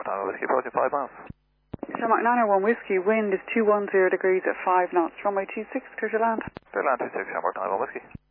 Tango Whiskey, approaching 5 miles. Shamrock 901 Whiskey, wind is 210 degrees at 5 knots. Runway 26, clear to land. Clear land 26, Shamrock 901 Whiskey.